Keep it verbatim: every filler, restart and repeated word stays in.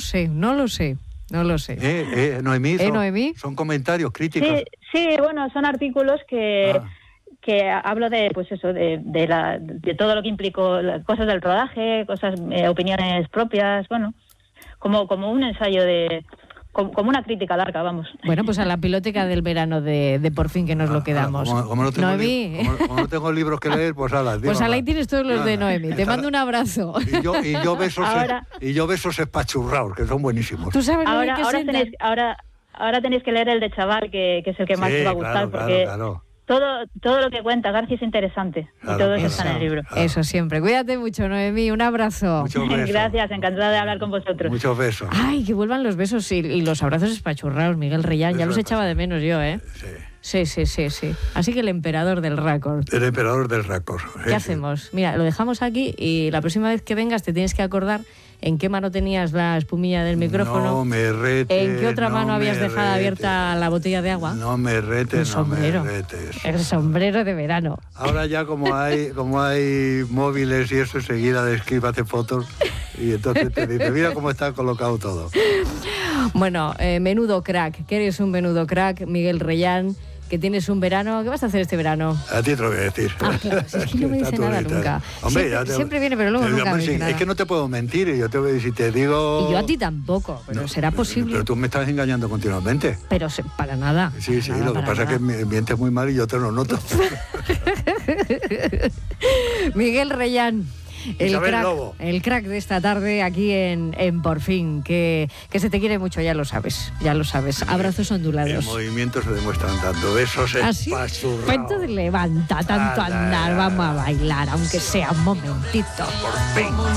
sé, no lo sé. No lo sé. Eh, eh, Noemí, ¿Eh, son, Noemí? son comentarios, críticas. Sí, sí, bueno, son artículos que... Ah. que hablo de, pues eso, de, de, la, de todo lo que implicó, las cosas del rodaje, cosas, eh, opiniones propias, bueno, como, como un ensayo de, como, como una crítica larga, vamos. Bueno, pues a la piloteca del verano de, de Por fin que nos Ah, lo quedamos. ah, como, como no tengo Noemí. li- como, como no tengo libros que leer, pues ala, Pues ahí tienes todos los de Noemí. Te mando un abrazo. Y yo, y yo besos Ahora- y yo besos espachurrados, que son buenísimos. ¿Tú sabes lo Ahora, que ahora, sientan? tenéis, ahora, ahora tenéis que leer el de Chaval, que, que es el que más Sí, os va a gustar, claro, porque claro, claro. todo todo lo que cuenta García es interesante, Claro, y todo eso claro. está en el libro. Claro. Eso siempre. Cuídate mucho, Noemí. Un abrazo. Muchos besos. Gracias, encantada de hablar con vosotros. Muchos besos. Ay, que vuelvan los besos y, y los abrazos espachurrados, Miguel Reyán. Ya Eso los me echaba pasa. de menos yo, ¿eh? Sí. Sí, sí, sí, sí. Así que el emperador del récord. El emperador del récord. ¿Qué hacemos? Mira, lo dejamos aquí y la próxima vez que vengas te tienes que acordar en qué mano tenías la espumilla del micrófono. No me retes. ¿En qué otra no mano habías me dejado retes. abierta la botella de agua? No me retes, El sombrero. no me retes. El sombrero de verano. Ahora ya como hay como hay móviles y eso, enseguida de escriba hace fotos y entonces te dice, mira cómo está colocado todo. Bueno, eh, menudo crack, que eres un menudo crack, Miguel Reyán, que tienes un verano. ¿Qué vas a hacer este verano? A ti te lo voy a decir. Ah, claro, si es que no me dice Está nada todo nunca. bien. Hombre, siempre, ya te- siempre viene, pero luego te- nunca me hombre, dice sí, nada. es que no te puedo mentir, y yo te voy, si te digo... Y yo a ti tampoco, pero No, será posible. Pero tú me estás engañando continuamente. Pero se- para nada. Sí, para sí, nada, lo que para pasa nada. es que me- mientes muy mal y yo te lo noto. Miguel Reyán, el Isabel crack, Lobo. el crack de esta tarde aquí en, en Por fin, que, que se te quiere mucho, ya lo sabes, ya lo sabes. Abrazos El ondulados. movimiento se demuestran dando besos Así, espachurrados. pues entonces levanta tanto Ala. andar, vamos a bailar, aunque sea un momentito. Por fin.